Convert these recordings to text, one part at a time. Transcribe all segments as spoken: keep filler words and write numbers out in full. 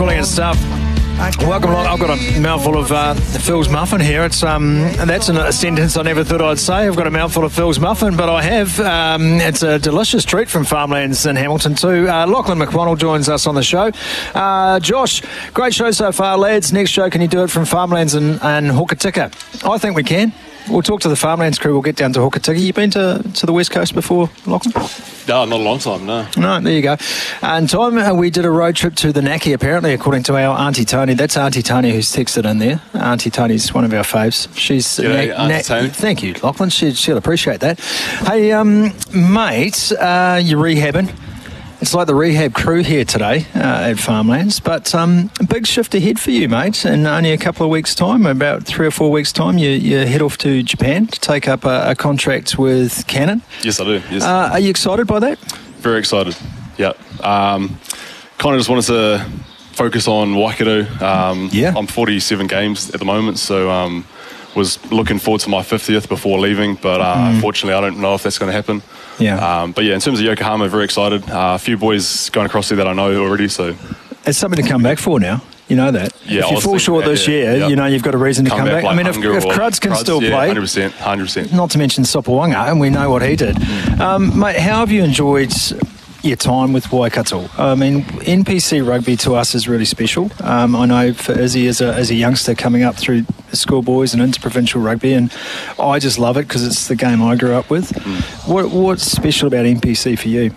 Brilliant stuff. Welcome along. I've got a mouthful of uh, Phil's muffin here. It's um, and that's a sentence I never thought I'd say. I've got a mouthful of Phil's muffin, but I have. Um, it's a delicious treat from Farmlands in Hamilton too. Uh, Lachlan McDonald joins us on the show. Uh, Josh, great show so far, lads. Next show, can you do it from Farmlands and, and Hokitika? I think we can. We'll talk to the Farmlands crew. We'll get down to Hokitika. You been to, to the West Coast before, Lachlan? No, not a long time, no. No, there you go. And Tom, uh, we did a road trip to the Naki, apparently, according to our Auntie Tony. That's Auntie Tony who's texted in there. Auntie Tony's one of our faves. She's yeah, na- Auntie na- Tony. Thank you, Lachlan. She, she'll appreciate that. Hey, um, mate, uh, you're rehabbing. It's like the rehab crew here today uh, at Farmlands, but um, a big shift ahead for you, mate. In only a couple of weeks' time, about three or four weeks' time, you, you head off to Japan to take up a, a contract with Canon. Yes, I do. Yes. Uh, are you excited by that? Very excited. Yeah. Um, kind of just wanted to focus on Waikato. Um, yeah. I'm forty-seven games at the moment, so um, was looking forward to my fiftieth before leaving, but uh, mm. unfortunately, I don't know if that's going to happen. Yeah. Um, but yeah, in terms of Yokohama, very excited. Uh, a few boys going across there that I know already, so it's something to come back for now. You know that. Yeah, if you fall short that, this yeah, year, yeah. you know you've got a reason to come, come back. back. I mean, if, if Cruds can Cruds, still yeah, play, one hundred percent, one hundred percent. Not to mention Sopawanga, and we know what he did. Mm. Um, mate, how have you enjoyed your time with Waikato? I mean, N P C rugby to us is really special. Um, I know for Izzy as a, as a youngster coming up through schoolboys and interprovincial rugby, and I just love it because it's the game I grew up with. Mm. What, what's special about N P C for you?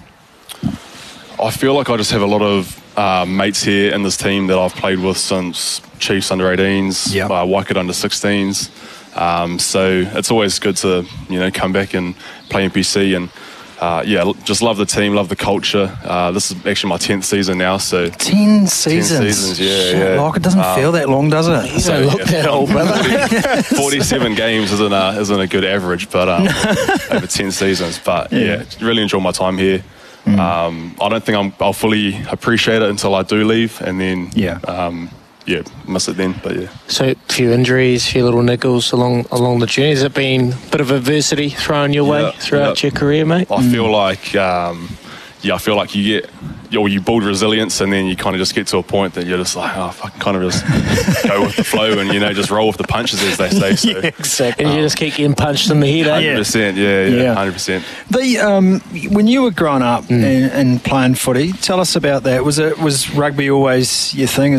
I feel like I just have a lot of uh, mates here in this team that I've played with since Chiefs under eighteens, yep. uh, Waikato under sixteens. Um, so it's always good to, you know, come back and play N P C and Uh, yeah, just love the team, love the culture. Uh, this is actually my tenth season now, so ten seasons. Ten seasons, yeah, yeah. Like it doesn't um, feel that long, does it? You so, don't look yeah, that old, brother. Forty-seven games isn't a isn't a good average, but um, over ten seasons. But yeah, yeah really enjoy my time here. Mm. Um, I don't think I'm, I'll fully appreciate it until I do leave, and then yeah. Um, yeah, miss it then, but yeah. So a few injuries, a few little niggles along along the journey. Has it been a bit of adversity thrown your way yeah, throughout yeah. your career, mate? I mm. feel like, um, yeah, I feel like you get, or you build resilience, and then you kind of just get to a point that you're just like, oh, I can kind of just go with the flow, and you know, just roll with the punches, as they say. So, yeah, exactly. And you um, just keep getting punched in the head. one hundred percent, yeah, yeah, yeah, one hundred percent. The um, when you were growing up mm. and, and playing footy, tell us about that. Was it was rugby always your thing?